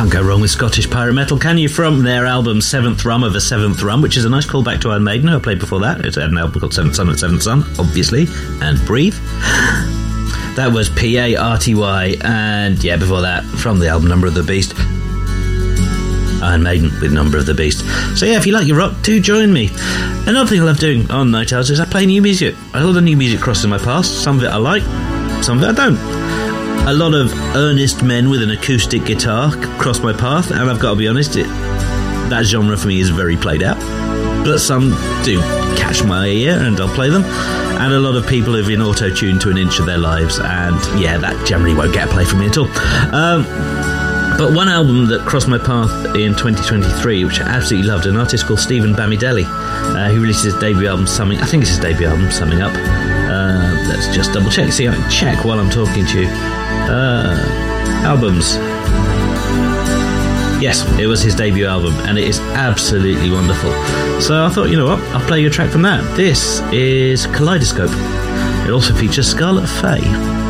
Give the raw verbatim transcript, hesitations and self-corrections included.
Can't go wrong with Scottish pirate metal, can you? From their album Seventh Rum of the Seventh Rum, which is a nice callback to Iron Maiden, who I played before that. It had an album called Seventh Son and Seventh Son, obviously, and Breathe. That was P A R T Y, and yeah, before that, from the album Number of the Beast, Iron Maiden with Number of the Beast. So yeah, if you like your rock, do join me. Another thing I love doing on Night Owls is I play new music. A lot of new music crosses my past. Some of it I like, some of it I don't. A lot of earnest men with an acoustic guitar cross my path, and I've got to be honest, it, that genre for me is very played out. But some do catch my ear, and I'll play them. And a lot of people have been auto-tuned to an inch of their lives, and yeah, that generally won't get a play from me at all. Um, but one album that crossed my path in twenty twenty-three, which I absolutely loved, an artist called Stephen Bamidele. Uh, he released his debut album, Summing... I think it's his debut album, Summing Up. Uh, let's just double check. See, I can check while I'm talking to you. Uh, albums. Yes, it was his debut album, and it is absolutely wonderful. So I thought, you know what, I'll play you a track from that. This is Kaleidoscope. It also features Scarlet Faye.